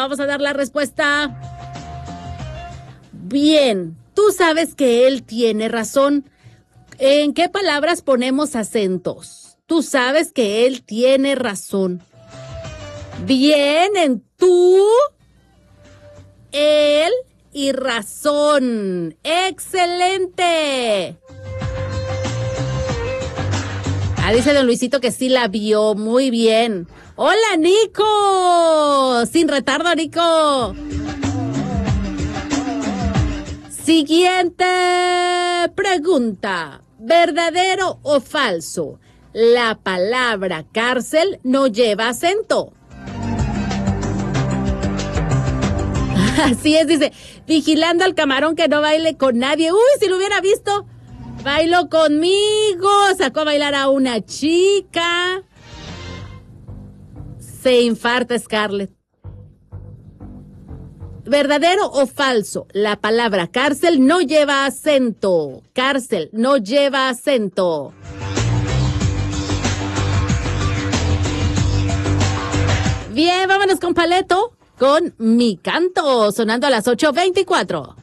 vamos a dar la respuesta. Bien, tú sabes que él tiene razón. ¿En qué palabras ponemos acentos? Tú sabes que él tiene razón. Bien, en tú, él y razón. ¡Excelente! Dice don Luisito que sí la vio. Muy bien. ¡Hola, Nico! Sin retardo, Nico. Siguiente pregunta. ¿Verdadero o falso? La palabra cárcel no lleva acento. Así es, dice. Vigilando al camarón que no baile con nadie. Uy, si lo hubiera visto. Bailó conmigo. Sacó a bailar a una chica. Se infarta Scarlett. ¿Verdadero o falso? La palabra cárcel no lleva acento. Cárcel no lleva acento. Bien, vámonos con Paleto, con Mi Canto, sonando a las 8:24.